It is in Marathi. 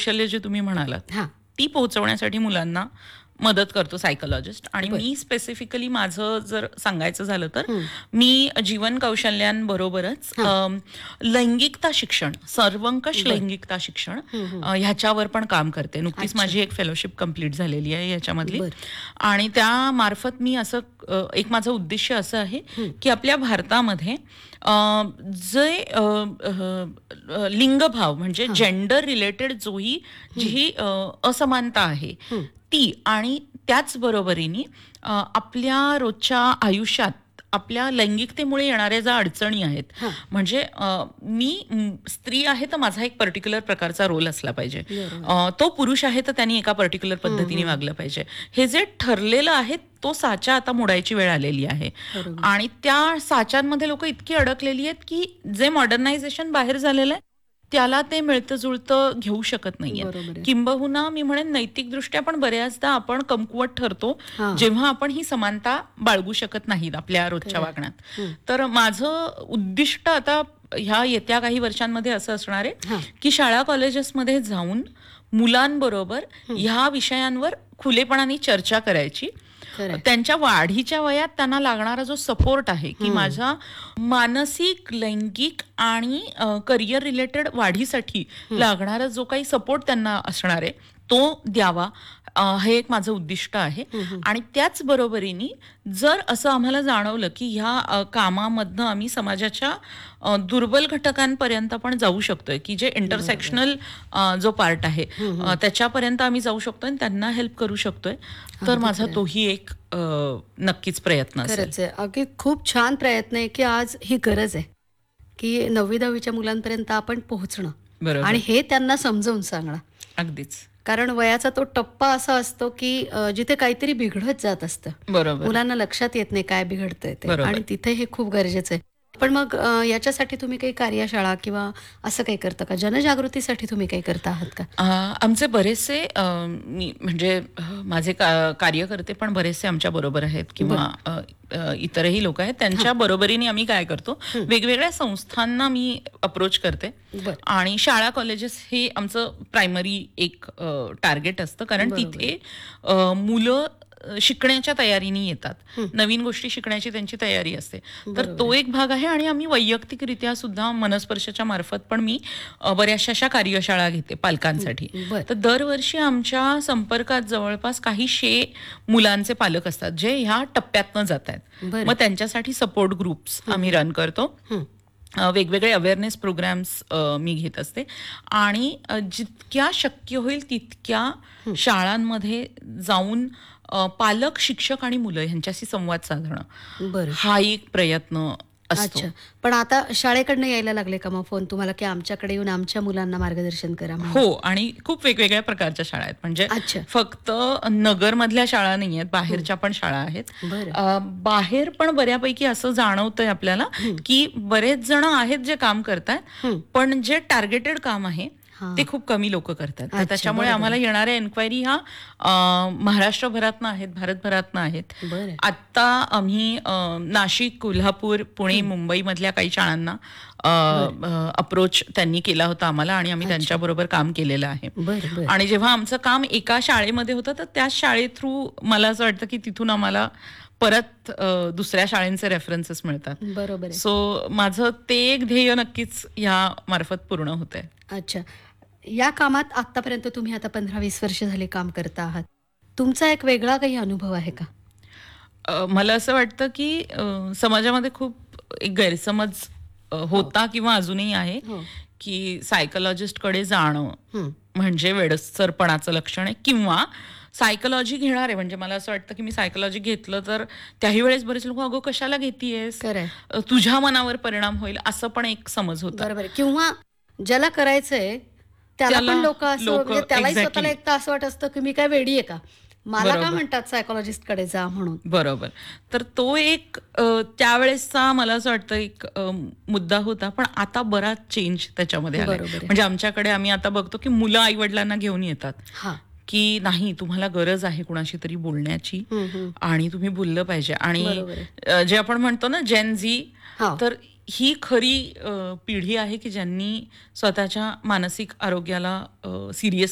कौशल्य जे तुम्ही म्हणालात हां. ती पोहोचवण्यासाठी मुलांना मदत करतो सायकोलॉजिस्ट. आणि बरं. मी स्पेसिफिकली माझं जर सांगायचं झालं तर हं. मी जीवन कौशल्यांबरोबरच हां. लैंगिकता शिक्षण, सर्वंकष बरं. लैंगिकता शिक्षण हं, हं. ह्याच्यावर पण काम करते. नुकतीच अच्छा. माझी एक फेलोशिप कंप्लीट झालेली आहे याच्यामधली. बरं. आणि त्यामार्फत मी असं एक माझं उद्दिष्ट असं आहे हं. की आपल्या भारतामध्ये जे लिंगभाव म्हणजे हां. जेंडर रिलेटेड जी असमानता आहे हं. ती, आणि त्याच बरोबरीने आपल्या रोजच्या आयुष्यात आपल्या लैंगिकतेमुळे येणाऱ्या ज्या अडचणी आहेत, हां. म्हणजे स्त्री आहे तर माझा एक पर्टिक्युलर प्रकारचा रोल असला पाहिजे, बरोबर. तो पुरुष आहे तर त्यांनी एका पर्टिक्युलर हं, पद्धतीने हं. वागलं पाहिजे. हे जे ठरलेलं आहे तो साचा आता मोडायची वेळ आलेली आहे. बरोबर. आणि त्या साच्यांमध्ये लोक इतकी अडकलेली आहेत की जे मॉडर्नायझेशन बाहेर झालेलं आहे त्याला ते मिळतं जुळतं घेऊ शकत नाहीये. बरोबर आहे. किंबहुना मी म्हणेन नैतिकदृष्ट्या पण बऱ्याचदा आपण कमकुवत ठरतो हां. जेव्हा आपण ही समानता बाळगू शकत नाहीत आपल्या रोजच्या खरं. वागण्यात. हं. तर माझं उद्दिष्ट आता ह्या येत्या काही वर्षांमध्ये असं असणार आहे हां. की शाळा कॉलेजेसमध्ये जाऊन मुलांबरोबर हं. ह्या विषयांवर खुलेपणाने चर्चा करायची. खरंय. त्यांच्या वाढीच्या वयात त्यांना लागणारा जो सपोर्ट आहे की हं. माझ्या मानसिक, लैंगिक आणि करिअर रिलेटेड वाढीसाठी लागणारा जो काही सपोर्ट त्यांना असणार आहे तो द्यावा, हे एक माझं उद्दिष्ट आहे. हं, हं. आणि त्याच बरोबरीने जर असं आम्हाला जाणवलं की ह्या कामामधनं आम्ही समाजाच्या दुर्बल घटकांपर्यंत पण जाऊ शकतोय, की जे इंटरसेक्शनल जो पार्ट आहे हं, हं. त्याच्यापर्यंत आम्ही जाऊ शकतोय आणि त्यांना हेल्प करू शकतोय, तर अगदी माझा खरं. तोही एक नक्कीच प्रयत्न असेल. खरंच आहे. अगदी खूप छान प्रयत्न आहे, की आज ही गरज आहे, की 9वी-10वीच्या मुलांपर्यंत आपण पोहोचणं बरोबर. आणि हे त्यांना समजावून सांगणं. अगदीच. कारण वयाचा तो टप्पा असा असतो, की जिथे काहीतरी बिघडत जात असतं. बरोबर. मुलांना लक्षात येत नाही काय बिघडतंय ते बरोबर. आणि तिथे हे खूप गरजेचं आहे. पण मग याच्यासाठी तुम्ही काही कार्यशाळा किंवा असं काही करता का? जनजागृतीसाठी तुम्ही काही करता आहात का? आमचे बरेचसे म्हणजे माझे कार्यकर्ते पण बरेचसे आमच्या बरोबर आहेत किंवा इतरही लोक आहेत. त्यांच्या बरोबरीने आम्ही काय करतो, हं. वेगवेगळ्या संस्थांना मी अप्रोच करते. बरं. आणि शाळा कॉलेजेस हे आमचं प्रायमरी एक टार्गेट असतं, कारण बरोबर. तिथे मुलं शिकण्याच्या तयारीने येतात. हं. नवीन गोष्टी शिकण्याची त्यांची तयारी असते. तर बरोबर तो आहे. एक भाग आहे. आणि आम्ही वैयक्तिकरित्या सुद्धा मनस्पर्शाच्या मार्फत पण मी बऱ्याचशा अशा कार्यशाळा घेते पालकांसाठी. बरं. तर दरवर्षी आमच्या संपर्कात जवळपास काही 100 मुलांचे पालक असतात जे ह्या टप्प्यातनं जात आहेत. बरं. मग त्यांच्यासाठी सपोर्ट ग्रुप्स आम्ही रन करतो. हं. वेगवेगळे अवेअरनेस प्रोग्राम्स मी घेत असते. आणि जितक्या शक्य होईल तितक्या शाळांमध्ये जाऊन पालक, शिक्षक आणि मुलं ह्यांच्याशी संवाद साधणं बरं. हा एक प्रयत्न असतो. अच्छा. पण आता शाळेकडनं यायला लागले का मग फोन तुम्हाला, की आमच्याकडे येऊन आमच्या मुलांना मार्गदर्शन करा म्हणून? हो. आणि खूप वेगवेगळ्या प्रकारच्या शाळा आहेत. म्हणजे अच्छा. फक्त नगरमधल्या शाळा नाही आहेत, बाहेरच्या पण शाळा आहेत. बरं. बाहेर पण बऱ्यापैकी असं जाणवतंय आपल्याला की बरेच जण आहेत जे काम करतात, हं. पण जे टार्गेटेड काम आहे हां. ते खूप कमी लोक करतात. तर अच्छा, त्याच्यामुळे बरोबर. आम्हाला येणाऱ्या एन्क्वायरी ह्या महाराष्ट्रभरातनं आहेत, भारतभरातनं आहेत. बरं. आत्ता आम्ही नाशिक, कोल्हापूर, पुणे, मुंबईमधल्या काही शाळांना अप्रोच त्यांनी केला होता आम्हाला आणि आम्ही त्यांच्याबरोबर काम केलेलं आहे. बरं, बरं. आणि जेव्हा आमचं काम एका शाळेमध्ये होतं तर त्या शाळे थ्रू मला असं वाटतं की तिथून आम्हाला परत दुसऱ्या शाळेंचे रेफरन्सेस मिळतात. बरोबर आहे. सो माझं ते एक ध्येय नक्कीच ह्या मार्फत पूर्ण होतंय. अच्छा. या कामात आतापर्यंत तुम्ही आता 15-20 वर्ष झाली काम करता आहात. तुमचा एक वेगळा काही अनुभव आहे का? मला असं वाटतं की समाजामध्ये खूप एक गैरसमज होता किंवा अजूनही आहे हो. की सायकोलॉजिस्टकडे जाणं हं. म्हणजे वेडसरपणाचं लक्षण आहे, किंवा सायकोलॉजी घेणार आहे म्हणजे मला असं वाटतं की मी सायकोलॉजी घेतलं तर त्याही वेळेस बरेच लोक अगो कशाला घेतीयेस, खरंय. तुझ्या मनावर परिणाम होईल, असं पण एक समज होता. बरोबर आहे. किंवा ज्याला करायचंय त्याला पण लोक असं लोकं म्हणजे त्यालाही exactly. स्वतःला एक तर असं वाटत असतं की मी काय वेडी आहे का? मला का बरोबर. म्हणतात सायकोलॉजिस्टकडे जा म्हणून? बरोबर. तर तो एक त्यावेळेसचा मला असं वाटतं एक मुद्दा होता. पण आता बराच चेंज त्याच्यामध्ये आलाय. बरोबर आहे. म्हणजे आमच्याकडे आम्ही आता बघतो की मुलं आई वडिलांना घेऊन येतात हां. की नाही, तुम्हाला गरज आहे कुणाशी तरी बोलण्याची हं, हं. आणि तुम्ही बोललं पाहिजे. आणि बरोबर आहे. जे आपण म्हणतो ना जेन झी, हां. तर ही खरी पिढी आहे की ज्यांनी स्वतःच्या मानसिक आरोग्याला सिरियस